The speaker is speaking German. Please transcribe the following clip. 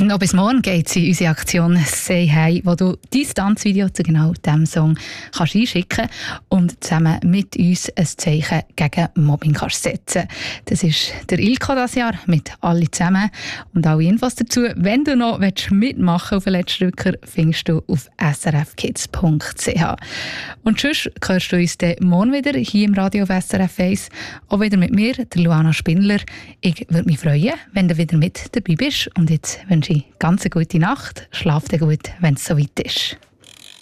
Noch bis morgen geht es in unsere Aktion «Say Hey», wo du dein Tanzvideo zu genau diesem Song kannst einschicken und zusammen mit uns ein Zeichen gegen Mobbing kannst setzen. Das ist der Ilko dieses Jahr mit «Alle zusammen». Und alle Infos dazu, wenn du noch mitmachen auf den letzten Drücker, findest du auf srfkids.ch. Und sonst hörst du uns dann morgen wieder hier im Radio auf SRF 1, auch wieder mit mir, der Luana Spindler. Ich würde mich freuen, wenn du wieder mit dabei bist. Und jetzt wünsche ich ganz eine gute Nacht. Schlaf dir gut, wenn es soweit ist.